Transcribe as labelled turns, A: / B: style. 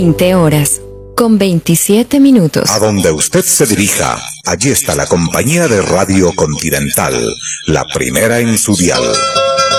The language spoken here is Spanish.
A: 20 horas, con 27 minutos.
B: A donde usted se dirija, allí está la compañía de Radio Continental, la primera en su dial.